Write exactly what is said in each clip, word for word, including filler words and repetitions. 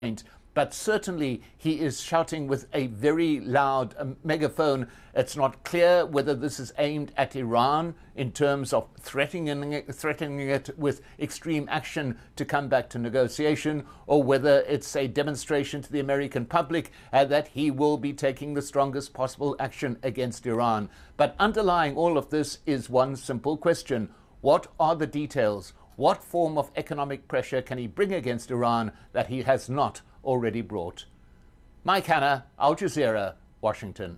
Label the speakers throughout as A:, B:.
A: But certainly he is shouting with a very loud um, megaphone. It's not clear whether this is aimed at Iran in terms of threatening it, threatening it with extreme action to come back to negotiation, or whether it's a demonstration to the American public uh, that he will be taking the strongest possible action against Iran. But underlying all of this is one simple question. What are the details? What form of economic pressure can he bring against Iran that he has not already brought? Mike Hanna, Al Jazeera, Washington.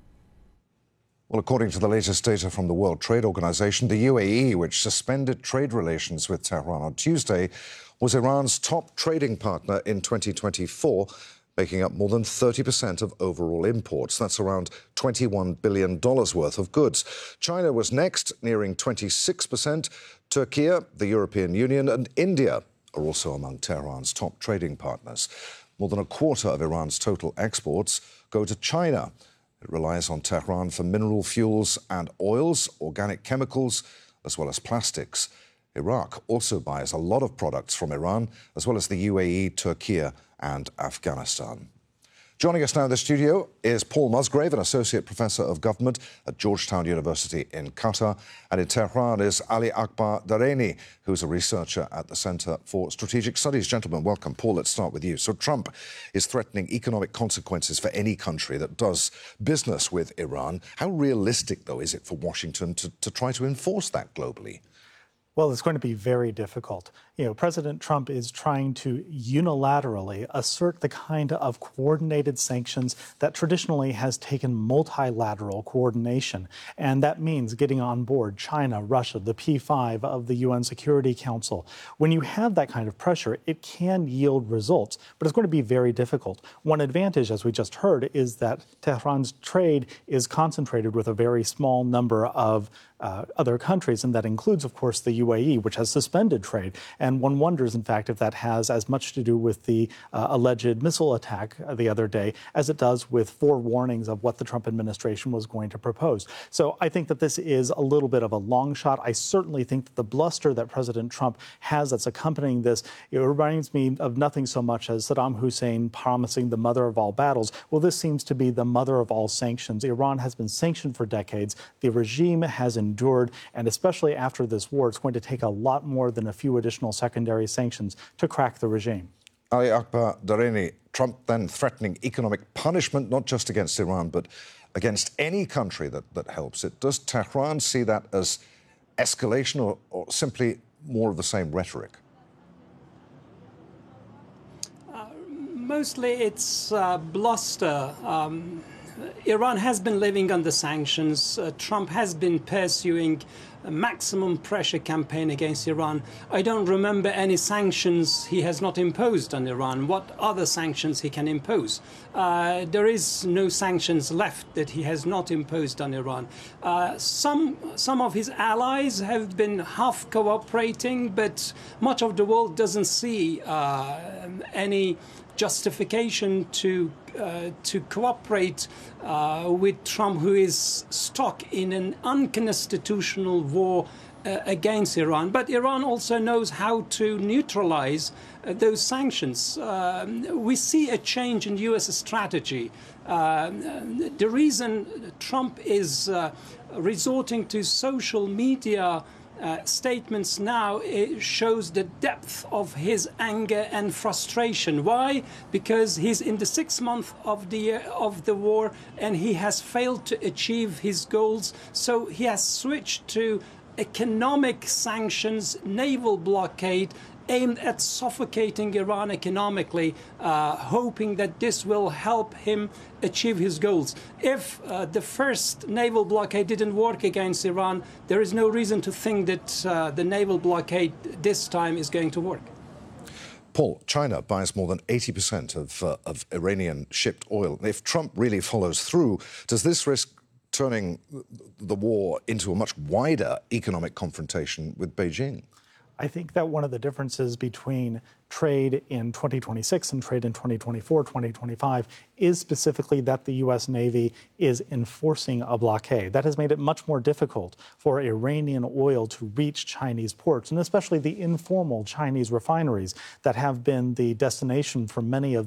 B: Well, according to the latest data from the World Trade Organization, the U A E, which suspended trade relations with Tehran on Tuesday, was Iran's top trading partner in twenty twenty-four, making up more than thirty percent of overall imports. That's around twenty-one billion dollars worth of goods. China was next, nearing twenty-six percent. Turkey, the European Union and India are also among Tehran's top trading partners. More than a quarter of Iran's total exports go to China. It relies on Tehran for mineral fuels and oils, organic chemicals, as well as plastics. Iraq also buys a lot of products from Iran, as well as the U A E, Turkey and Afghanistan. Joining us now in the studio is Paul Musgrave, an Associate Professor of Government at Georgetown University in Qatar. And in Tehran is Ali Akbar Dareni, who's a researcher at the Center for Strategic Studies. Gentlemen, welcome. Paul, let's start with you. So Trump is threatening economic consequences for any country that does business with Iran. How realistic, though, is it for Washington to, to try to enforce that globally?
C: Well, it's going to be very difficult. You know, President Trump is trying to unilaterally assert the kind of coordinated sanctions that traditionally has taken multilateral coordination. And that means getting on board China, Russia, the P five of the U N Security Council. When you have that kind of pressure, it can yield results, but it's going to be very difficult. One advantage, as we just heard, is that Tehran's trade is concentrated with a very small number of uh, other countries, and that includes, of course, the U A E, which has suspended trade. And one wonders, in fact, if that has as much to do with the uh, alleged missile attack the other day as it does with forewarnings of what the Trump administration was going to propose. So I think that this is a little bit of a long shot. I certainly think that the bluster that President Trump has that's accompanying this, it reminds me of nothing so much as Saddam Hussein promising the mother of all battles. Well, this seems to be the mother of all sanctions. Iran has been sanctioned for decades. The regime has endured, and especially after this war, it's going to take a lot more than a few additional secondary sanctions to crack the regime.
B: Ali Akbar Dareni, Trump then threatening economic punishment, not just against Iran, but against any country that, that helps it. Does Tehran see that as escalation or, or simply more of the same rhetoric?
D: Uh, mostly it's uh, bluster. Um, Iran has been living under sanctions. Uh, Trump has been pursuing a maximum pressure campaign against Iran. I don't remember any sanctions he has not imposed on Iran. What other sanctions he can impose? Uh, there is no sanctions left that he has not imposed on Iran. Uh, some, some of his allies have been half cooperating, but much of the world doesn't see uh, any justification to uh, to cooperate uh, with Trump, who is stuck in an unconstitutional war uh, against Iran. But Iran also knows how to neutralize uh, those sanctions. Uh, we see a change in U S strategy. Uh, the reason Trump is uh, resorting to social media Uh, statements now, it shows the depth of his anger and frustration. Why? Because he's in the sixth month of the uh, of the war and he has failed to achieve his goals. So he has switched to economic sanctions, naval blockade, aimed at suffocating Iran economically, uh, hoping that this will help him achieve his goals. If uh, the first naval blockade didn't work against Iran, there is no reason to think that uh, the naval blockade this time is going to work.
B: Paul, China buys more than eighty percent of, uh, of Iranian shipped oil. If Trump really follows through, does this risk turning the war into a much wider economic confrontation with Beijing?
C: I think that one of the differences between trade in twenty twenty-six and trade in twenty twenty-four, twenty twenty-five is specifically that the U S Navy is enforcing a blockade. That has made it much more difficult for Iranian oil to reach Chinese ports, and especially the informal Chinese refineries that have been the destination for many of